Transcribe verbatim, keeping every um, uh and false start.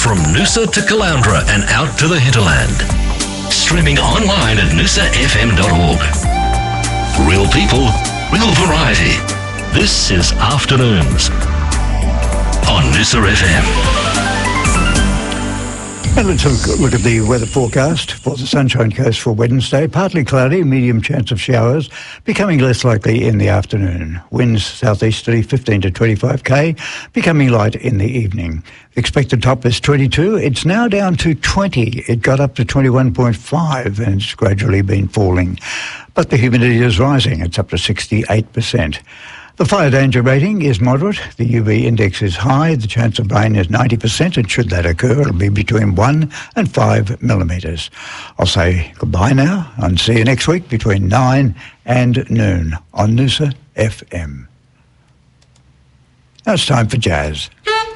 from Noosa to Caloundra and out to the hinterland. Streaming online at noosa f m dot org. Real people, real variety. This is Afternoons on Noosa F M. And let's look, look at the weather forecast for the Sunshine Coast for Wednesday. Partly cloudy, medium chance of showers, becoming less likely in the afternoon. Winds southeasterly fifteen to twenty-five k, becoming light in the evening. Expected top is twenty-two. It's now down to twenty. It got up to twenty-one point five and it's gradually been falling. But the humidity is rising. It's up to sixty-eight percent. The fire danger rating is moderate. The U V index is high. The chance of rain is ninety percent, and should that occur, it'll be between one and five millimetres. I'll say goodbye now and see you next week between nine and noon on Noosa F M. Now it's time for jazz.